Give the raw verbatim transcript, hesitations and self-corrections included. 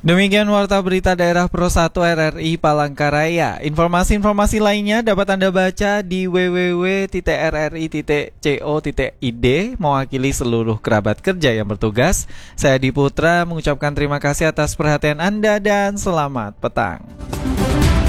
Demikian Warta Berita Daerah Pro satu R R I Palangkaraya. Informasi-informasi lainnya dapat Anda baca di w w w titik r r i titik co titik i d. Mewakili seluruh kerabat kerja yang bertugas, saya Adi Putra mengucapkan terima kasih atas perhatian Anda dan selamat petang.